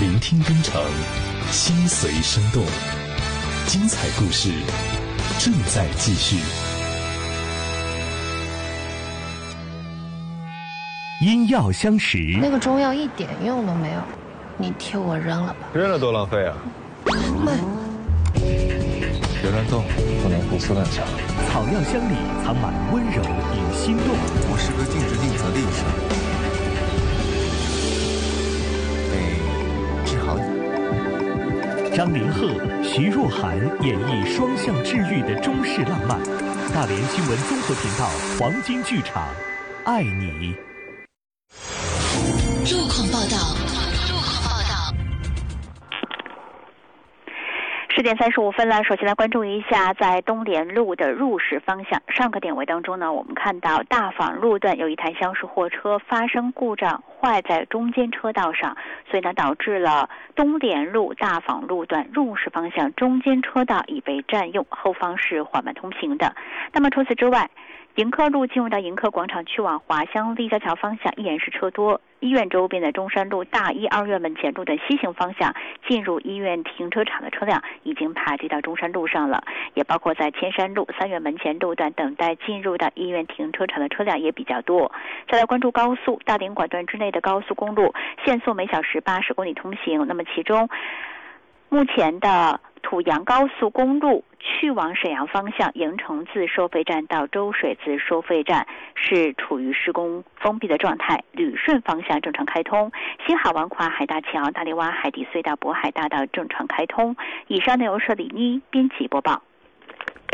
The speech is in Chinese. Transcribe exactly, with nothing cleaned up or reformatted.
聆听东城，心随生动，精彩故事正在继续。 因药相识， 那个中药一点用都没有，你替我扔了吧。 扔了多浪费啊！ 慢， 别乱动，不能胡思乱想。 草药香里藏满温柔与心动。 我是个尽职尽责的医生，得治好你。 张凌赫、徐若涵演绎双向治愈的中式浪漫。大连新闻综合频道黄金剧场，爱你。 路况报道。路况报道。 十点三十五分了，首先来关注一下在东联路的入市方向。上个点位当中呢，我们看到大坊路段有一台厢式货车发生故障，坏在中间车道上，所以呢导致了东联路大坊路段入市方向中间车道已被占用，后方是缓慢通行的。那么除此之外，迎客路进入到迎客广场去往华乡立交桥方向依然是车多，医院周边的中山路大一二院门前路的西行方向进入医院停车场的车辆已经排队到中山路上了，也包括在千山路三院门前路段等待进入到医院停车场的车辆也比较多。再来关注高速，大连管段之内的高速公路限速每小时八十公里通行，那么其中目前的土阳高速公路去往沈阳方向营城自收费站到周水自收费站是处于施工封闭的状态，旅顺方向正常开通，新海湾跨海大桥、大力洼海底隧道、渤海大道正常开通。以上内容是李妮编辑播报。